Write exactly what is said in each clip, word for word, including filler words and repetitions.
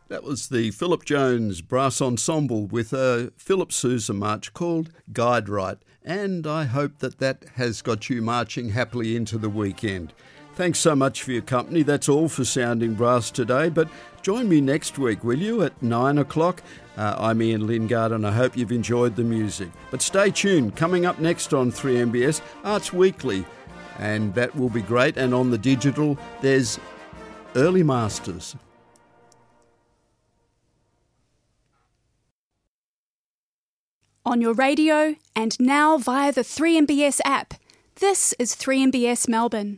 That was the Philip Jones Brass Ensemble with a Philip Sousa march called Guide Right, and I hope that that has got you marching happily into the weekend. Thanks so much for your company. That's all for Sounding Brass today, but join me next week, will you, at nine o'clock? Uh, I'm Ian Lingard, and I hope you've enjoyed the music. But stay tuned. Coming up next on three M B S, Arts Weekly, and that will be great. And on the digital, there's Early Masters. On your radio and now via the three M B S app. This is three M B S Melbourne.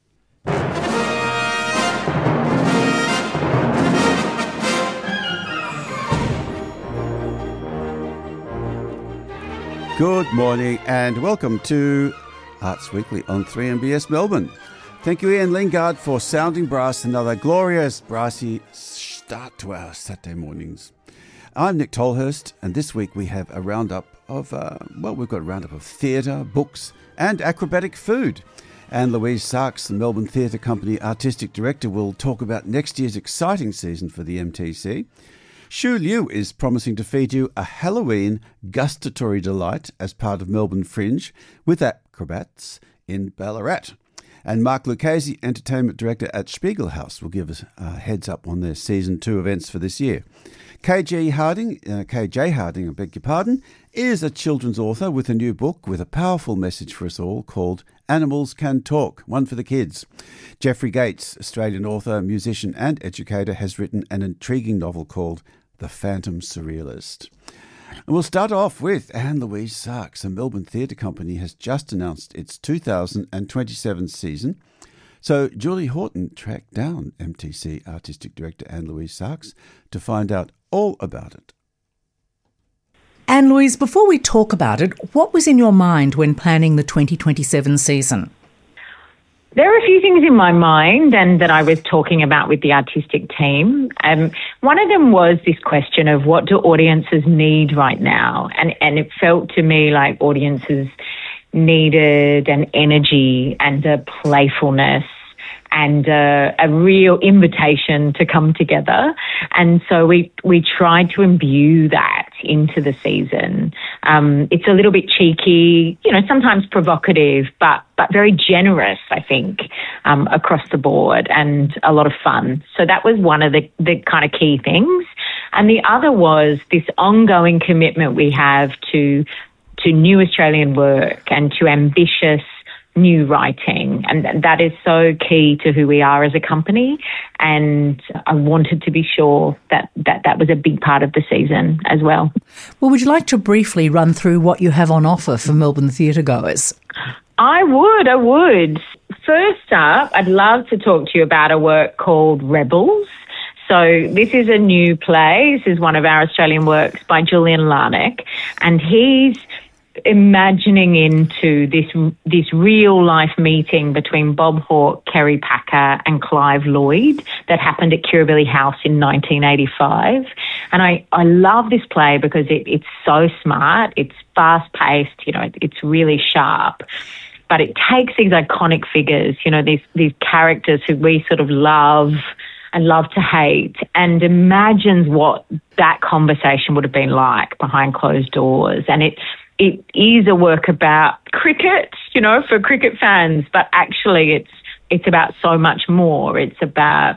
Good morning and welcome to Arts Weekly on three M B S Melbourne. Thank you, Ian Lingard, for Sounding Brass, another glorious brassy start to our Saturday mornings. I'm Nick Tolhurst, and this week we have a roundup of, uh, well, we've got a roundup of theatre, books and acrobatic food. And Louise Sarks, the Melbourne Theatre Company Artistic Director, will talk about next year's exciting season for the M T C. Shu Liu is promising to feed you a Halloween gustatory delight as part of Melbourne Fringe with acrobats in Ballarat. And Mark Lucchese, Entertainment Director at Spiegelhaus, will give us a heads up on their Season two events for this year. K J Harding, uh, K J Harding, I beg your pardon, is a children's author with a new book with a powerful message for us all called Animals Can Talk, one for the kids. Geoffrey Gates, Australian author, musician and educator, has written an intriguing novel called The Phantom Surrealist. And we'll start off with Anne Louise Sarks. The Melbourne Theatre Company has just announced its two thousand twenty-seven season. So Julie Horton tracked down M T C Artistic Director Anne Louise Sarks to find out all about it. Anne Louise, before we talk about it, what was in your mind when planning the twenty twenty-seven season? There are a few things in my mind and that I was talking about with the artistic team. Um, one of them was this question of what do audiences need right now? And, and it felt to me like audiences needed an energy and a playfulness and a, a real invitation to come together. And so we we tried to imbue that into the season. Um, it's a little bit cheeky, you know, sometimes provocative, but but very generous, I think, um, across the board and a lot of fun. So that was one of the, the kind of key things. And the other was this ongoing commitment we have to to new Australian work and to ambitious new writing. And that is so key to who we are as a company. And I wanted to be sure that that, that was a big part of the season as well. Well, would you like to briefly run through what you have on offer for Melbourne theatre goers? I would, I would. First up, I'd love to talk to you about a work called Rebels. So this is a new play. This is one of our Australian works by Julian Larnack, and he's imagining into this this real life meeting between Bob Hawke, Kerry Packer and Clive Lloyd that happened at Kirribilli House in nineteen eighty-five. And I, I love this play because it, it's so smart, it's fast-paced, you know, it, it's really sharp. But it takes these iconic figures, you know, these these characters who we sort of love and love to hate, and imagines what that conversation would have been like behind closed doors. And it It is a work about cricket, you know, for cricket fans, but actually it's it's about so much more. It's about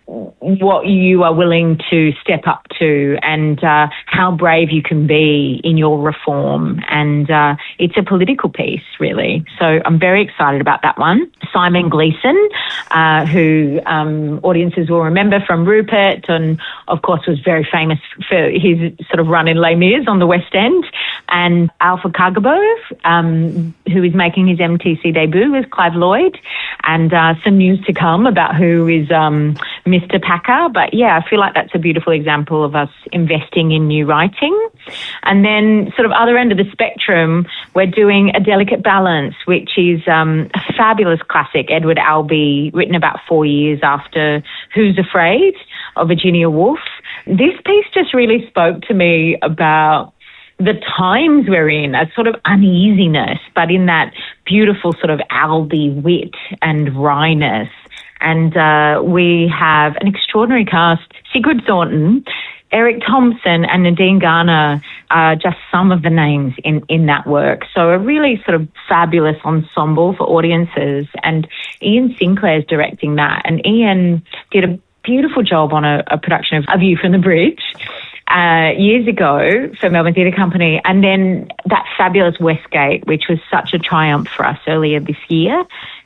what you are willing to step up to and uh, how brave you can be in your reform. And uh, it's a political piece, really. So I'm very excited about that one. Simon Gleeson, uh, who um, audiences will remember from Rupert and, of course, was very famous for his sort of run in Les Mis on the West End. And Alpha Kagabo, um, who is making his M T C debut with Clive Lloyd. And uh, some news to come about who is um, Mister Packer. But, yeah, I feel like that's a beautiful example of us investing in new writing. And then sort of other end of the spectrum, we're doing A Delicate Balance, which is um, a fabulous classic, Edward Albee, written about four years after Who's Afraid of Virginia Woolf. This piece just really spoke to me about the times we're in, a sort of uneasiness, but in that beautiful sort of Albee wit and wryness. And uh, we have an extraordinary cast. Sigrid Thornton, Eric Thompson and Nadine Garner are just some of the names in, in that work. So a really sort of fabulous ensemble for audiences. And Ian Sinclair's directing that. And Ian did a beautiful job on a, a production of A View from the Bridge uh, years ago for Melbourne Theatre Company. And then that fabulous Westgate, which was such a triumph for us earlier this year.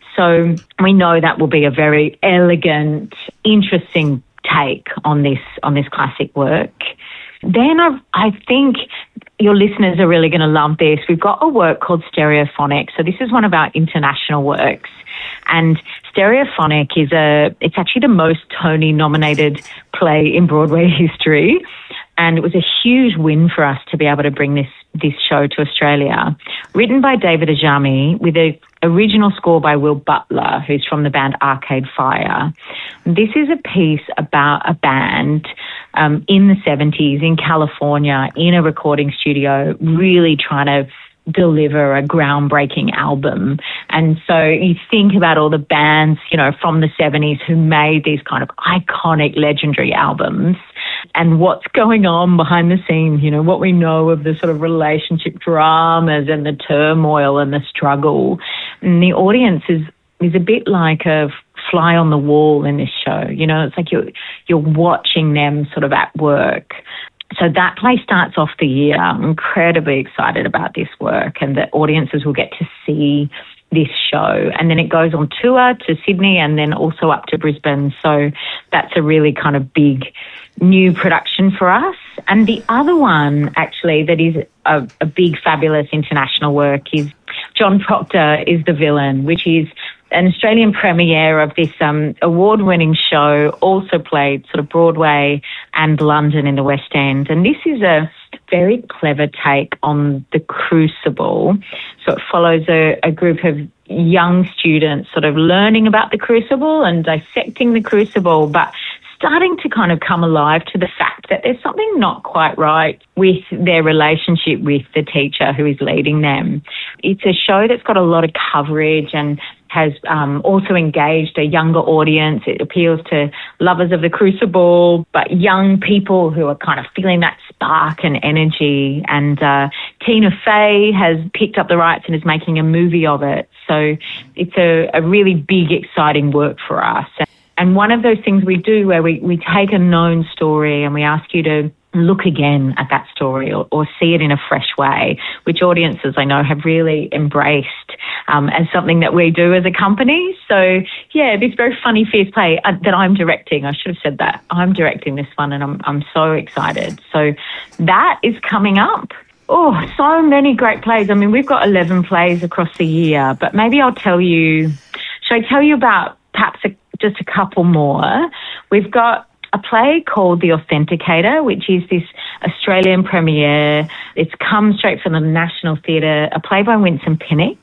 So we know that will be a very elegant, interesting take on this on this classic work. Then I, I think your listeners are really going to love this. We've got a work called Stereophonic. So this is one of our international works. And Stereophonic is a, it's actually the most Tony-nominated play in Broadway history. And it was a huge win for us to be able to bring this this show to Australia. Written by David Ajami with an original score by Will Butler, who's from the band Arcade Fire. This is a piece about a band um, in the seventies in California in a recording studio, really trying to deliver a groundbreaking album. And so you think about all the bands, you know, from the seventies who made these kind of iconic, legendary albums, and what's going on behind the scenes, you know, what we know of the sort of relationship dramas and the turmoil and the struggle. And the audience is, is a bit like a fly on the wall in this show. You know, it's like you're, you're watching them sort of at work. So that play starts off the year. I'm incredibly excited about this work, and the audiences will get to see this show. And then it goes on tour to Sydney and then also up to Brisbane. So that's a really kind of big new production for us. And the other one, actually, that is a, a big, fabulous international work is John Proctor is the Villain, which is an Australian premiere of this um, award-winning show, also played sort of Broadway and London in the West End. And this is a very clever take on the Crucible. So it follows a, a group of young students sort of learning about the Crucible and dissecting the Crucible, but starting to kind of come alive to the fact that there's something not quite right with their relationship with the teacher who is leading them. It's a show that's got a lot of coverage and has um, also engaged a younger audience. It appeals to lovers of the Crucible, but young people who are kind of feeling that spark and energy. And uh, Tina Fey has picked up the rights and is making a movie of it. So it's a, a really big, exciting work for us. And one of those things we do where we, we take a known story and we ask you to look again at that story or, or see it in a fresh way, which audiences I know have really embraced um, as something that we do as a company. So, yeah, this very funny, fierce play uh, that I'm directing, I should have said that, I'm directing this one and I'm I'm so excited. So that is coming up. Oh, so many great plays. I mean, we've got eleven plays across the year, but maybe I'll tell you, should I tell you about perhaps a, just a couple more? We've got a play called The Authenticator, which is this Australian premiere. It's come straight from the National Theatre, a play by Winston Pinnock.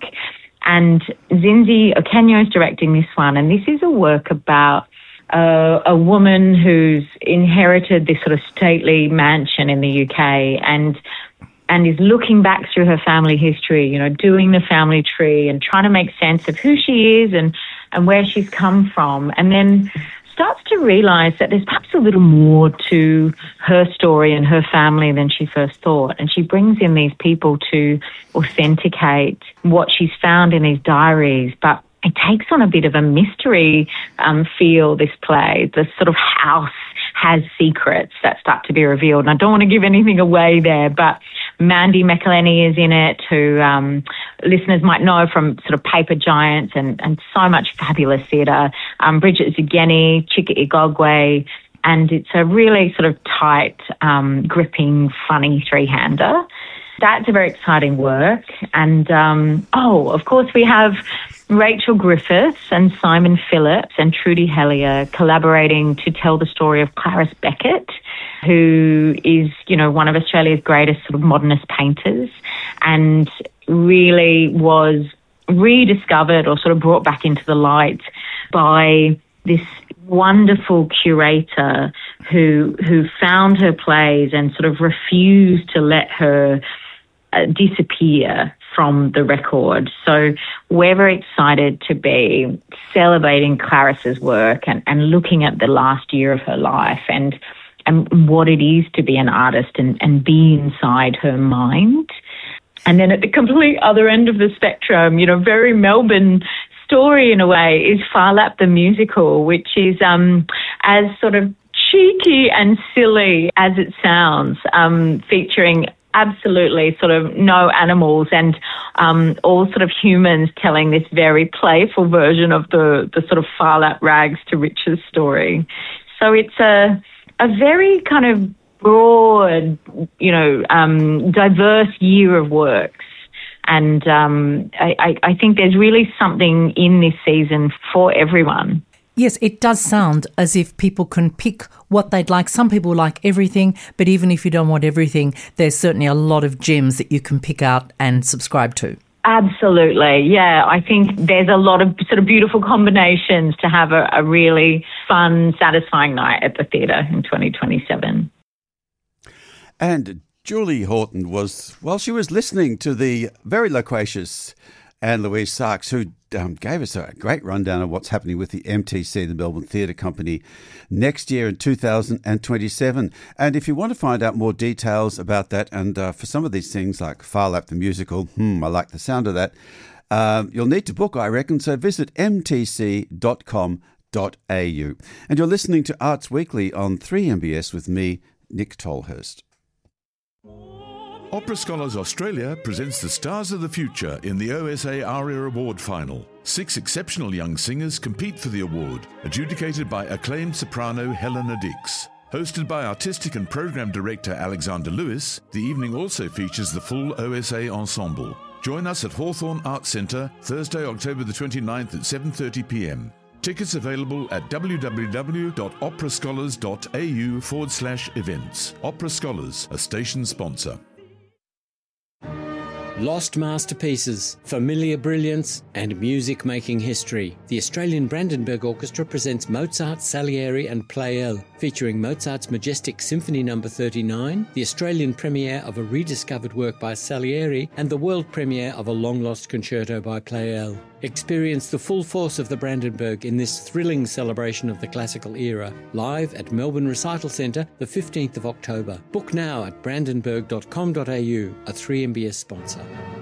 And Zinzi Okenyo is directing this one. And this is a work about uh, a woman who's inherited this sort of stately mansion in the U K and and is looking back through her family history, you know, doing the family tree and trying to make sense of who she is and, and where she's come from. And then starts to realise that there's perhaps a little more to her story and her family than she first thought. And she brings in these people to authenticate what she's found in these diaries. But it takes on a bit of a mystery um, feel, this play. The sort of house has secrets that start to be revealed. And I don't want to give anything away there, but Mandy McElhenney is in it, who um, listeners might know from sort of Paper Giants and, and so much fabulous theatre. Um, Bridget Zugeni, Chika Igogwe, and it's a really sort of tight, um, gripping, funny three-hander. That's a very exciting work. And, um, oh, of course, we have Rachel Griffiths and Simon Phillips and Trudy Hellier collaborating to tell the story of Clarice Beckett, who is, you know, one of Australia's greatest sort of modernist painters and really was rediscovered or sort of brought back into the light by this wonderful curator who who found her plays and sort of refused to let her uh, disappear. from the record. So we're very excited to be celebrating Clarissa's work and, and looking at the last year of her life and and what it is to be an artist and, and be inside her mind. And then at the complete other end of the spectrum, you know, very Melbourne story in a way, is Phar Lap the Musical, which is um, as sort of cheeky and silly as it sounds, um, featuring absolutely sort of no animals and um, all sort of humans telling this very playful version of the, the sort of Phar Lap rags to riches story. So it's a, a very kind of broad, you know, um, diverse year of works. And um, I, I think there's really something in this season for everyone. Yes, it does sound as if people can pick what they'd like. Some people like everything, but even if you don't want everything, there's certainly a lot of gems that you can pick out and subscribe to. Absolutely, yeah. I think there's a lot of sort of beautiful combinations to have a, a really fun, satisfying night at the theatre in twenty twenty-seven. And Julie Horton was, well, she was listening to the very loquacious Anne-Louise Sarks, who um, gave us a great rundown of what's happening with the M T C, the Melbourne Theatre Company, next year in two thousand twenty-seven. And if you want to find out more details about that, and uh, for some of these things like Phar Lap the Musical, hmm, I like the sound of that, um, you'll need to book, I reckon, so visit m t c dot com dot a u. And you're listening to Arts Weekly on three M B S with me, Nick Tolhurst. Opera Scholars Australia presents the Stars of the Future in the O S A ARIA Award Final. Six exceptional young singers compete for the award, adjudicated by acclaimed soprano Helena Dix. Hosted by Artistic and Program Director Alexander Lewis, the evening also features the full O S A ensemble. Join us at Hawthorne Arts Centre, Thursday, October the twenty-ninth at seven thirty p m. Tickets available at w w w dot opera scholars dot a u forward slash events. Opera Scholars, a station sponsor. Lost masterpieces, familiar brilliance, and music-making history. The Australian Brandenburg Orchestra presents Mozart, Salieri and Pleyel, featuring Mozart's majestic Symphony Number thirty-nine, the Australian premiere of a rediscovered work by Salieri, and the world premiere of a long-lost concerto by Pleyel. Experience the full force of the Brandenburg in this thrilling celebration of the classical era, live at Melbourne Recital Centre, the fifteenth of October. Book now at brandenburg dot com dot a u, a three M B S sponsor.